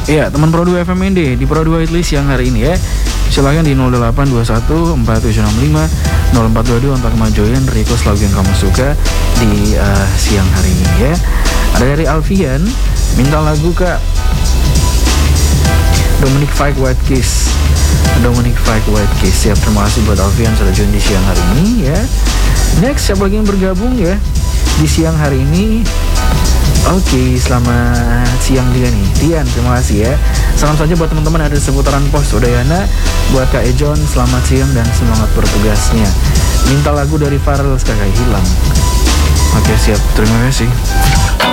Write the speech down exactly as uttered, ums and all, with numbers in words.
Iya, teman Pro dua F M N D di Pro dua Hitlist siang hari ini ya. Silahkan di nol delapan dua satu empat tujuh enam lima nol empat dua dua untuk kemajuan request lagu yang kamu suka di uh, siang hari ini ya. Ada dari Alfian, minta lagu Kak Dominic Fike White Kiss. Dominic Fike White Kiss. Siap, terima kasih buat Alfian sudah join di siang hari ini ya. Next, siapa lagi yang bergabung ya di siang hari ini? Oke, okay, selamat siang juga nih Tian, terima kasih ya. Salam saja buat teman-teman ada di seputaran Pos Udayana. Buat Kak Ejon, selamat siang dan semangat bertugasnya. Minta lagu dari Farel Kakak Hilang. Oke, okay, siap, terima kasih.